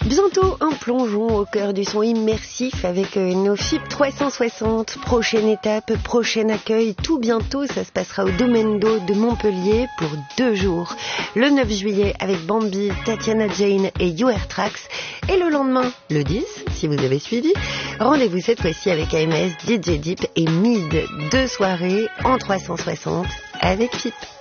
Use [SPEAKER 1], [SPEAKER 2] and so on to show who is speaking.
[SPEAKER 1] Bientôt un plongeon au cœur du son immersif avec nos FIP 360. Prochaine étape, prochain accueil, tout bientôt. Ça se passera au Domaine d'eau de Montpellier pour 2 jours. Le 9 juillet avec Bambi, Tatiana Jane et UR-Trax. Et le lendemain, le 10, si vous avez suivi, rendez-vous cette fois-ci avec AMS, DJ Deep et Mid. 2 soirées en 360 avec FIP.